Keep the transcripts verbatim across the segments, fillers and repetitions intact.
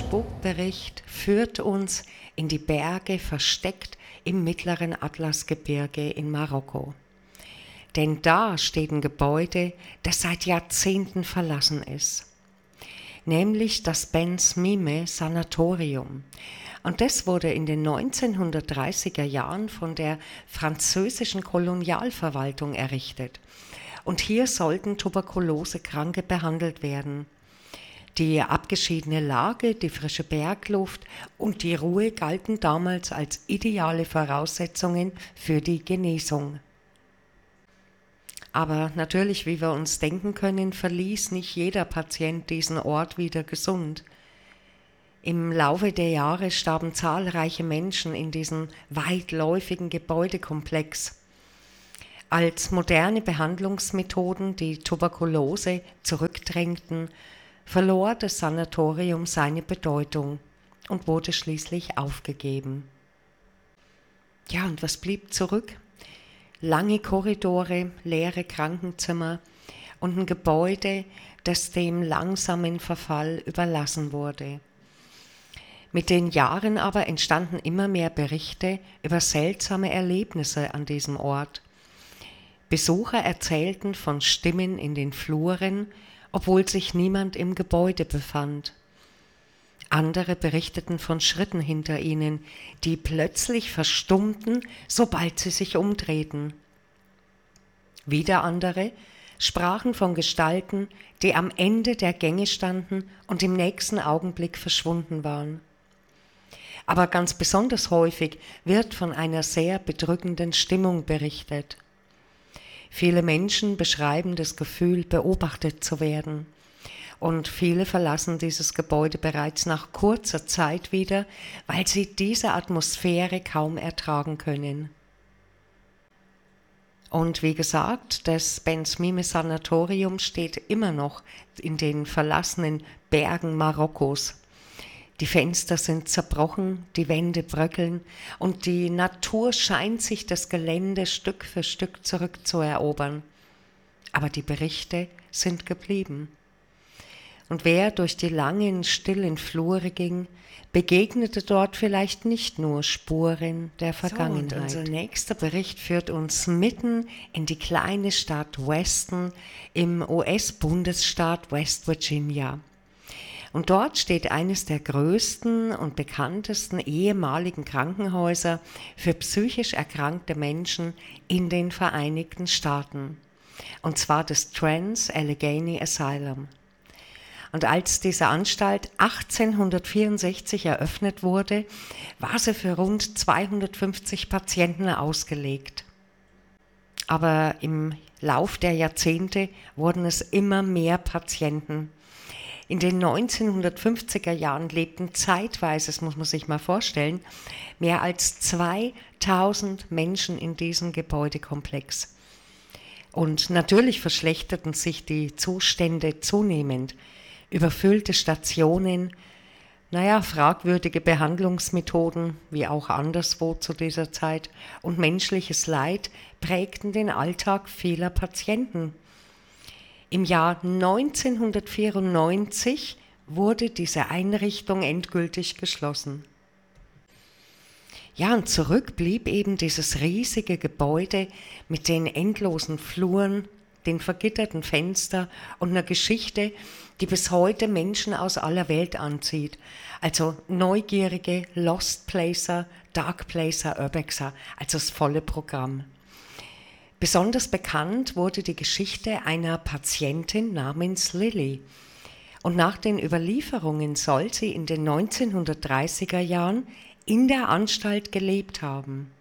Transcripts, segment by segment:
Spuckbericht führt uns in die Berge versteckt im mittleren Atlasgebirge in Marokko. Denn da steht ein Gebäude, das seit Jahrzehnten verlassen ist, nämlich das Ben Smime Sanatorium. Und das wurde in den neunzehnhundertdreißiger Jahren von der französischen Kolonialverwaltung errichtet. Und hier sollten Tuberkulosekranke behandelt werden. Die abgeschiedene Lage, die frische Bergluft und die Ruhe galten damals als ideale Voraussetzungen für die Genesung. Aber natürlich, wie wir uns denken können, verließ nicht jeder Patient diesen Ort wieder gesund. Im Laufe der Jahre starben zahlreiche Menschen in diesem weitläufigen Gebäudekomplex. Als moderne Behandlungsmethoden die Tuberkulose zurückdrängten, verlor das Sanatorium seine Bedeutung und wurde schließlich aufgegeben. Ja, und was blieb zurück? Lange Korridore, leere Krankenzimmer und ein Gebäude, das dem langsamen Verfall überlassen wurde. Mit den Jahren aber entstanden immer mehr Berichte über seltsame Erlebnisse an diesem Ort. Besucher erzählten von Stimmen in den Fluren, obwohl sich niemand im Gebäude befand. Andere berichteten von Schritten hinter ihnen, die plötzlich verstummten, sobald sie sich umdrehten. Wieder andere sprachen von Gestalten, die am Ende der Gänge standen und im nächsten Augenblick verschwunden waren. Aber ganz besonders häufig wird von einer sehr bedrückenden Stimmung berichtet. Viele Menschen beschreiben das Gefühl, beobachtet zu werden. Und viele verlassen dieses Gebäude bereits nach kurzer Zeit wieder, weil sie diese Atmosphäre kaum ertragen können. Und wie gesagt, das Ben Smime Sanatorium steht immer noch in den verlassenen Bergen Marokkos. Die Fenster sind zerbrochen, die Wände bröckeln und die Natur scheint sich das Gelände Stück für Stück zurückzuerobern. Aber die Berichte sind geblieben. Und wer durch die langen, stillen Flure ging, begegnete dort vielleicht nicht nur Spuren der Vergangenheit. So, und unser nächster Bericht führt uns mitten in die kleine Stadt Weston im U S-Bundesstaat West Virginia. Und dort steht eines der größten und bekanntesten ehemaligen Krankenhäuser für psychisch erkrankte Menschen in den Vereinigten Staaten. Und zwar das Trans-Allegheny Asylum. Und als diese Anstalt achtzehnhundertvierundsechzig eröffnet wurde, war sie für rund zweihundertfünfzig Patienten ausgelegt. Aber im Lauf der Jahrzehnte wurden es immer mehr Patienten. In den neunzehnhundertfünfziger Jahren lebten zeitweise, das muss man sich mal vorstellen, mehr als zweitausend Menschen in diesem Gebäudekomplex. Und natürlich verschlechterten sich die Zustände zunehmend. Überfüllte Stationen, naja, fragwürdige Behandlungsmethoden, wie auch anderswo zu dieser Zeit, und menschliches Leid prägten den Alltag vieler Patienten. Im Jahr neunzehnhundertvierundneunzig wurde diese Einrichtung endgültig geschlossen. Ja, und zurück blieb eben dieses riesige Gebäude mit den endlosen Fluren, den vergitterten Fenstern und einer Geschichte, die bis heute Menschen aus aller Welt anzieht. Also neugierige Lost Placer, Dark Placer, Urbexer, also das volle Programm. Besonders bekannt wurde die Geschichte einer Patientin namens Lily. Und nach den Überlieferungen soll sie in den neunzehnhundertdreißiger Jahren in der Anstalt gelebt haben.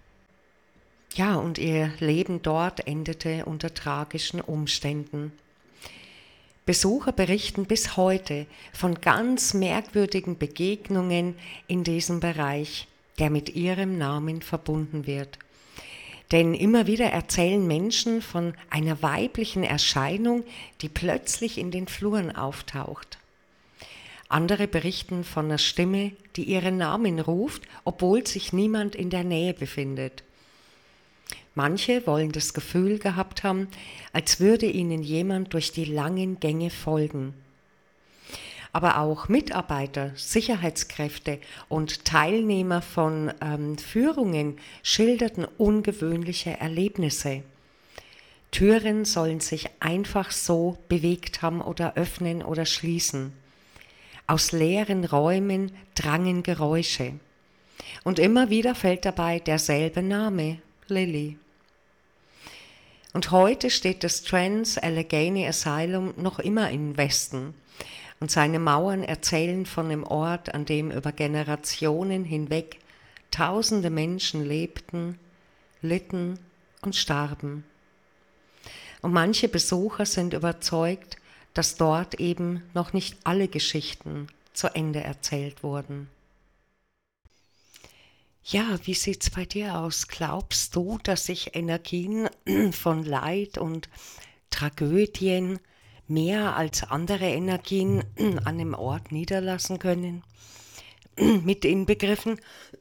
Ja, und ihr Leben dort endete unter tragischen Umständen. Besucher berichten bis heute von ganz merkwürdigen Begegnungen in diesem Bereich, der mit ihrem Namen verbunden wird. Denn immer wieder erzählen Menschen von einer weiblichen Erscheinung, die plötzlich in den Fluren auftaucht. Andere berichten von einer Stimme, die ihren Namen ruft, obwohl sich niemand in der Nähe befindet. Manche wollen das Gefühl gehabt haben, als würde ihnen jemand durch die langen Gänge folgen. Aber auch Mitarbeiter, Sicherheitskräfte und Teilnehmer von ähm, Führungen schilderten ungewöhnliche Erlebnisse. Türen sollen sich einfach so bewegt haben oder öffnen oder schließen. Aus leeren Räumen drangen Geräusche. Und immer wieder fällt dabei derselbe Name, Lily. Und heute steht das Trans-Allegheny Asylum noch immer im Westen. Und seine Mauern erzählen von dem Ort, an dem über Generationen hinweg tausende Menschen lebten, litten und starben. Und manche Besucher sind überzeugt, dass dort eben noch nicht alle Geschichten zu Ende erzählt wurden. Ja, wie sieht's bei dir aus? Glaubst du, dass sich Energien von Leid und Tragödien mehr als andere Energien an einem Ort niederlassen können? Mit Inbegriffen,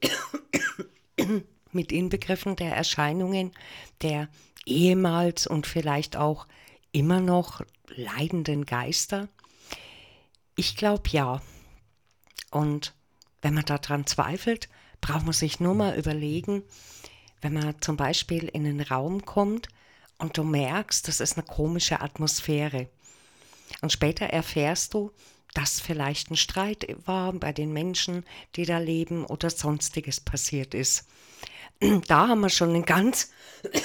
mit Inbegriffen der Erscheinungen der ehemals und vielleicht auch immer noch leidenden Geister? Ich glaube ja. Und wenn man daran zweifelt, braucht man sich nur mal überlegen, wenn man zum Beispiel in einen Raum kommt und du merkst, das ist eine komische Atmosphäre. Und später erfährst du, dass vielleicht ein Streit war bei den Menschen, die da leben oder sonstiges passiert ist. Da haben wir schon ein ganz,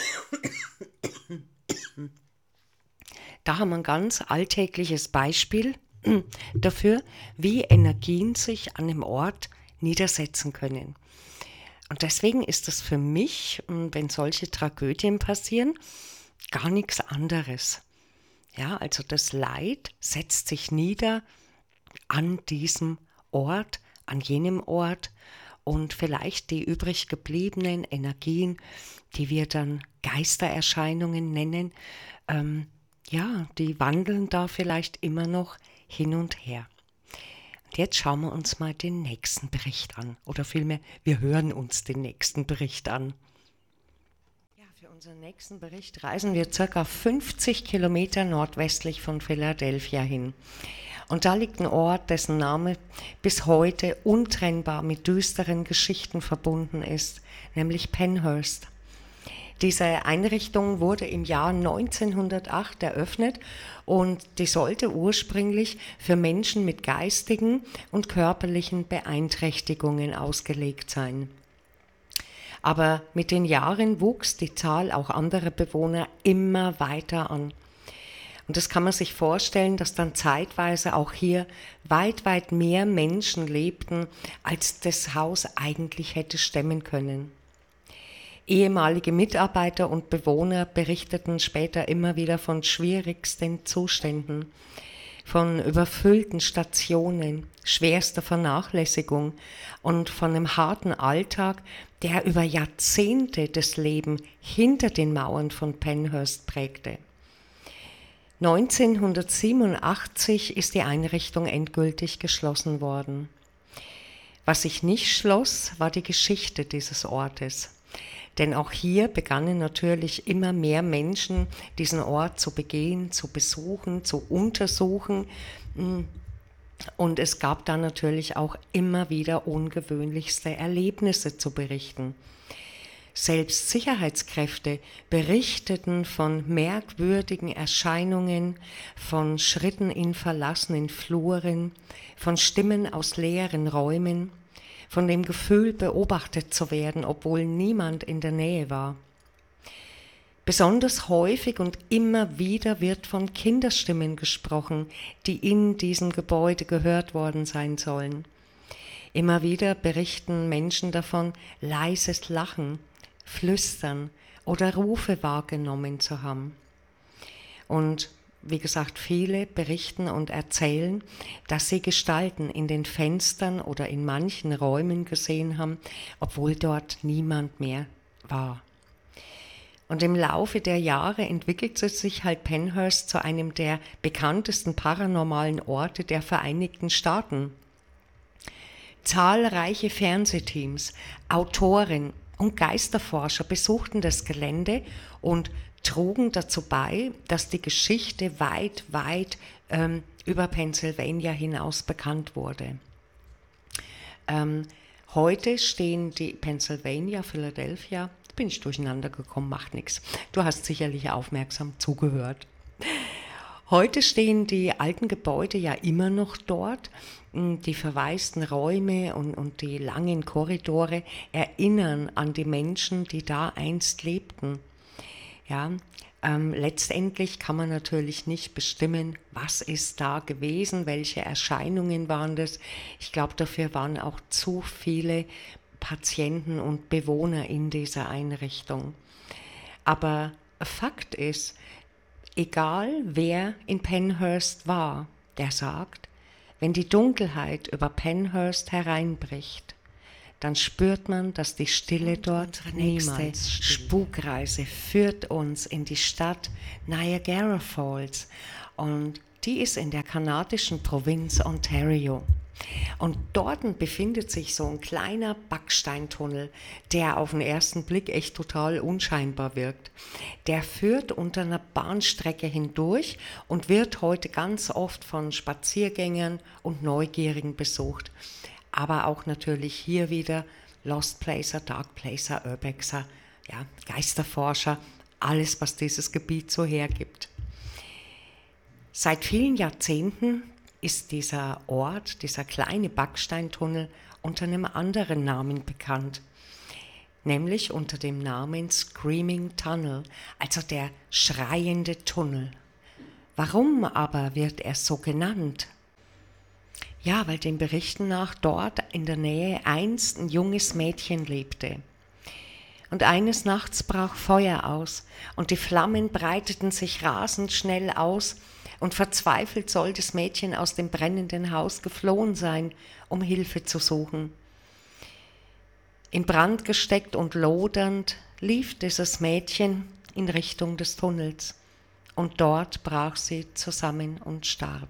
da haben wir ein ganz alltägliches Beispiel dafür, wie Energien sich an einem Ort niedersetzen können. Und deswegen ist es für mich, wenn solche Tragödien passieren, gar nichts anderes. Ja, also das Leid setzt sich nieder an diesem Ort, an jenem Ort, und vielleicht die übrig gebliebenen Energien, die wir dann Geistererscheinungen nennen, ähm, ja, die wandeln da vielleicht immer noch hin und her. Und jetzt schauen wir uns mal den nächsten Bericht an. Oder vielmehr, wir hören uns den nächsten Bericht an. Ja, für unseren nächsten Bericht reisen wir ca. fünfzig Kilometer nordwestlich von Philadelphia hin. Und da liegt ein Ort, dessen Name bis heute untrennbar mit düsteren Geschichten verbunden ist, nämlich Pennhurst. Diese Einrichtung wurde im Jahr neunzehnhundertacht eröffnet und die sollte ursprünglich für Menschen mit geistigen und körperlichen Beeinträchtigungen ausgelegt sein. Aber mit den Jahren wuchs die Zahl auch anderer Bewohner immer weiter an. Und das kann man sich vorstellen, dass dann zeitweise auch hier weit, weit mehr Menschen lebten, als das Haus eigentlich hätte stemmen können. Ehemalige Mitarbeiter und Bewohner berichteten später immer wieder von schwierigsten Zuständen, von überfüllten Stationen, schwerster Vernachlässigung und von einem harten Alltag, der über Jahrzehnte das Leben hinter den Mauern von Pennhurst prägte. neunzehnhundertsiebenundachtzig ist die Einrichtung endgültig geschlossen worden. Was sich nicht schloss, war die Geschichte dieses Ortes. Denn auch hier begannen natürlich immer mehr Menschen, diesen Ort zu begehen, zu besuchen, zu untersuchen. Und es gab da natürlich auch immer wieder ungewöhnlichste Erlebnisse zu berichten. Selbst Sicherheitskräfte berichteten von merkwürdigen Erscheinungen, von Schritten in verlassenen Fluren, von Stimmen aus leeren Räumen, von dem Gefühl, beobachtet zu werden, obwohl niemand in der Nähe war. Besonders häufig und immer wieder wird von Kinderstimmen gesprochen, die in diesem Gebäude gehört worden sein sollen. Immer wieder berichten Menschen davon, leises Lachen, Flüstern oder Rufe wahrgenommen zu haben. Und wie gesagt, viele berichten und erzählen, dass sie Gestalten in den Fenstern oder in manchen Räumen gesehen haben, obwohl dort niemand mehr war. Und im Laufe der Jahre entwickelte sich halt Pennhurst zu einem der bekanntesten paranormalen Orte der Vereinigten Staaten. Zahlreiche Fernsehteams, Autoren und Geisterforscher besuchten das Gelände und trugen dazu bei, dass die Geschichte weit, weit ähm, über Pennsylvania hinaus bekannt wurde. Ähm, heute stehen die Pennsylvania, Philadelphia, bin ich durcheinander gekommen, macht nichts. Du hast sicherlich aufmerksam zugehört. Heute stehen die alten Gebäude ja immer noch dort. Die verwaisten Räume und, und die langen Korridore erinnern an die Menschen, die da einst lebten. Ja, ähm, letztendlich kann man natürlich nicht bestimmen, was ist da gewesen, welche Erscheinungen waren das. Ich glaube, dafür waren auch zu viele Patienten und Bewohner in dieser Einrichtung. Aber Fakt ist, egal wer in Penhurst war, der sagt, wenn die Dunkelheit über Penhurst hereinbricht, dann spürt man, dass die Stille dort niemals. Spukreise führt uns in die Stadt Niagara Falls und die ist in der kanadischen Provinz Ontario. Und dort befindet sich so ein kleiner Backsteintunnel, der auf den ersten Blick echt total unscheinbar wirkt. Der führt unter einer Bahnstrecke hindurch und wird heute ganz oft von Spaziergängern und Neugierigen besucht. Aber auch natürlich hier wieder Lost Placer, Dark Placer, Urbexer, ja, Geisterforscher, alles, was dieses Gebiet so hergibt. Seit vielen Jahrzehnten ist dieser Ort, dieser kleine Backsteintunnel unter einem anderen Namen bekannt, nämlich unter dem Namen Screaming Tunnel, also der schreiende Tunnel. Warum aber wird er so genannt? Ja, weil den Berichten nach dort in der Nähe einst ein junges Mädchen lebte. Und eines Nachts brach Feuer aus und die Flammen breiteten sich rasend schnell aus und verzweifelt soll das Mädchen aus dem brennenden Haus geflohen sein, um Hilfe zu suchen. In Brand gesteckt und lodernd lief dieses Mädchen in Richtung des Tunnels und dort brach sie zusammen und starb.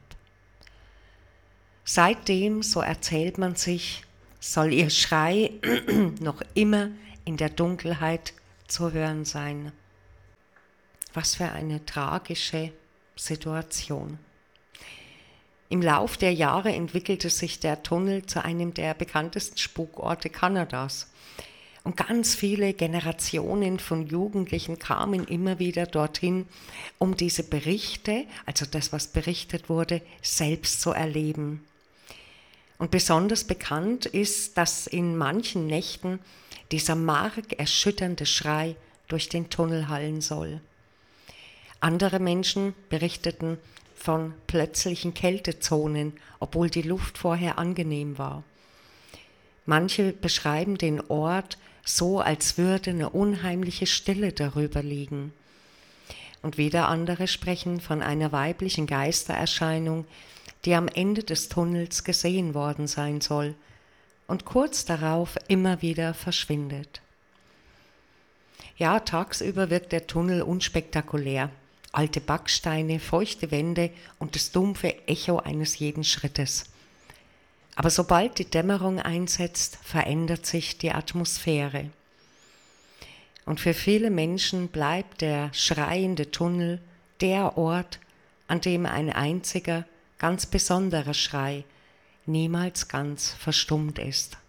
Seitdem, so erzählt man sich, soll ihr Schrei noch immer in der Dunkelheit zu hören sein. Was für eine tragische Situation. Im Lauf der Jahre entwickelte sich der Tunnel zu einem der bekanntesten Spukorte Kanadas. Und ganz viele Generationen von Jugendlichen kamen immer wieder dorthin, um diese Berichte, also das, was berichtet wurde, selbst zu erleben. Und besonders bekannt ist, dass in manchen Nächten dieser markerschütternde Schrei durch den Tunnel hallen soll. Andere Menschen berichteten von plötzlichen Kältezonen, obwohl die Luft vorher angenehm war. Manche beschreiben den Ort so, als würde eine unheimliche Stille darüber liegen. Und wieder andere sprechen von einer weiblichen Geistererscheinung, die am Ende des Tunnels gesehen worden sein soll und kurz darauf immer wieder verschwindet. Ja, tagsüber wirkt der Tunnel unspektakulär. Alte Backsteine, feuchte Wände und das dumpfe Echo eines jeden Schrittes. Aber sobald die Dämmerung einsetzt, verändert sich die Atmosphäre. Und für viele Menschen bleibt der schreiende Tunnel der Ort, an dem ein einziger, ganz besonderer Schrei niemals ganz verstummt ist.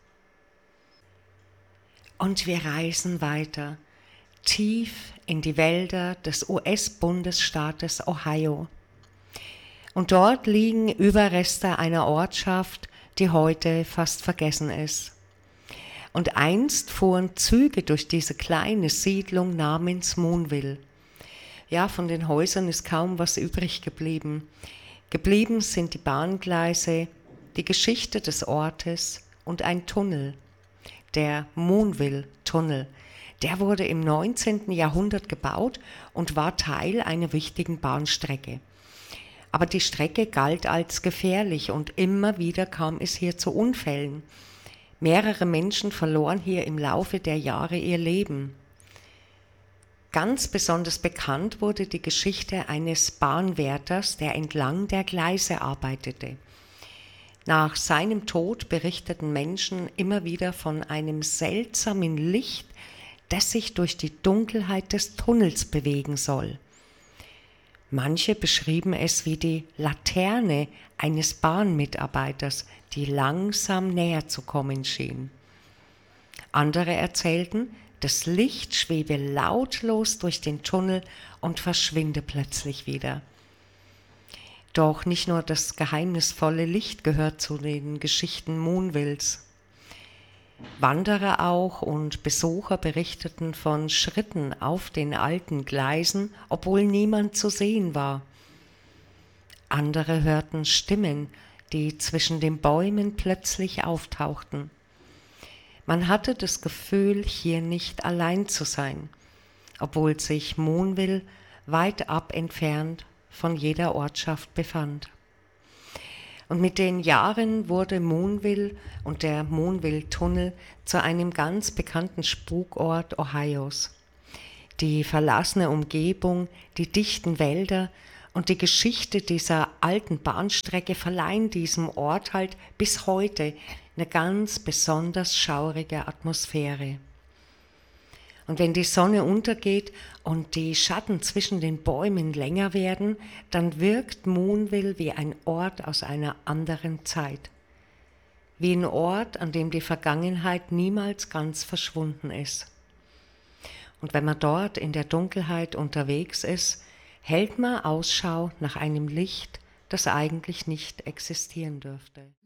Und wir reisen weiter, tief in die Wälder des U S-Bundesstaates Ohio. Und dort liegen Überreste einer Ortschaft, die heute fast vergessen ist. Und einst fuhren Züge durch diese kleine Siedlung namens Moonville. Ja, von den Häusern ist kaum was übrig geblieben. Geblieben sind die Bahngleise, die Geschichte des Ortes und ein Tunnel, der Moonville-Tunnel. Der wurde im neunzehnten Jahrhundert gebaut und war Teil einer wichtigen Bahnstrecke. Aber die Strecke galt als gefährlich und immer wieder kam es hier zu Unfällen. Mehrere Menschen verloren hier im Laufe der Jahre ihr Leben. Ganz besonders bekannt wurde die Geschichte eines Bahnwärters, der entlang der Gleise arbeitete. Nach seinem Tod berichteten Menschen immer wieder von einem seltsamen Licht, das sich durch die Dunkelheit des Tunnels bewegen soll. Manche beschrieben es wie die Laterne eines Bahnmitarbeiters, die langsam näher zu kommen schien. Andere erzählten, das Licht schwebe lautlos durch den Tunnel und verschwinde plötzlich wieder. Doch nicht nur das geheimnisvolle Licht gehört zu den Geschichten Moonvilles. Wanderer auch und Besucher berichteten von Schritten auf den alten Gleisen, obwohl niemand zu sehen war. Andere hörten Stimmen, die zwischen den Bäumen plötzlich auftauchten. Man hatte das Gefühl, hier nicht allein zu sein, obwohl sich Moonville weit ab entfernt von jeder Ortschaft befand. Und mit den Jahren wurde Moonville und der Moonville-Tunnel zu einem ganz bekannten Spukort Ohios. Die verlassene Umgebung, die dichten Wälder und die Geschichte dieser alten Bahnstrecke verleihen diesem Ort halt bis heute eine ganz besonders schaurige Atmosphäre. Und wenn die Sonne untergeht und die Schatten zwischen den Bäumen länger werden, dann wirkt Moonville wie ein Ort aus einer anderen Zeit. Wie ein Ort, an dem die Vergangenheit niemals ganz verschwunden ist. Und wenn man dort in der Dunkelheit unterwegs ist, hält man Ausschau nach einem Licht, das eigentlich nicht existieren dürfte.